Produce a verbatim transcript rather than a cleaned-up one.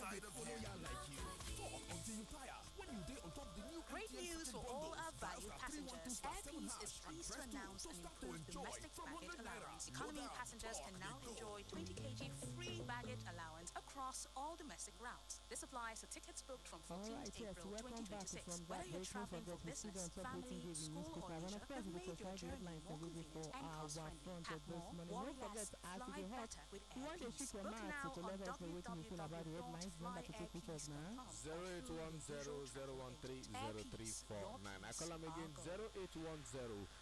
inside of follow ya like you. Talk until you tire. When you day on top the new Great A T M news for City all bundles. our Dial valued star three one two passengers. star Air seven Peace is hash and pleased to press two announce to an start to improved enjoy domestic from baggage one hundred naira. allowance. No Economy down, passengers talk, can now they go. enjoy twenty kilograms free baggage allowance across all domestic routes. This applies to tickets booked from fourteenth Alright, yes, April welcome back twenty twenty-six. from Whether that you're break. Don't traveling for forget, we still business, on top waiting family, daily school, or newspaper. And leisure, of course, we've we will made your provide the journey headlines more and ready for convenient and our cost-friendly. front Pack of this more, morning. worry Don't forget less, to ask fly if you're hot. better with You Air want to Peace. shoot your Book mouth now to on let us know what you feel about the headlines. Remember to take pictures now. zero eight one zero zero one three zero three four nine. I call them again zero eight one zero